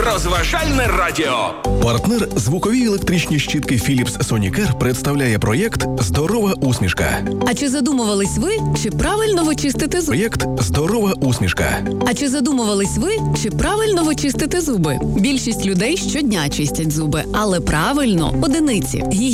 Розважальне радіо. Партнер звукові електричні щітки Philips Sonicare представляє проєкт «Здорова усмішка». А чи задумувались ви, чи правильно ви чистите зуби? Проєкт «Здорова усмішка». А чи задумувались ви, чи правильно ви чистите зуби? Більшість людей щодня чистять зуби, але правильно – одиниці.